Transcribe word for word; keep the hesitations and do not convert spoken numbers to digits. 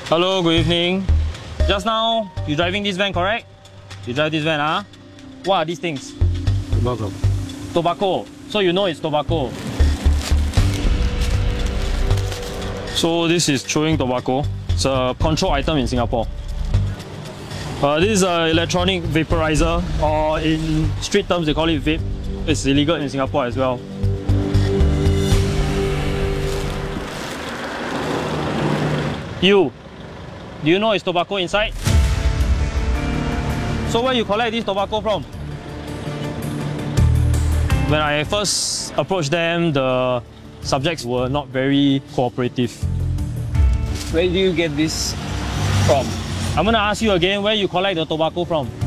Hello, good evening. Just now, you driving this van, correct? You drive this van, huh? What are these things? Tobacco. Tobacco. So you know it's tobacco. So this is chewing tobacco. It's a control item in Singapore. Uh, this is an electronic vaporizer, or in street terms they call it vape. It's illegal in Singapore as well. You, do you know it's tobacco inside? So where you collect this tobacco from? When I first approached them, the subjects were not very cooperative. Where do you get this from? I'm gonna ask you again, where you collect the tobacco from?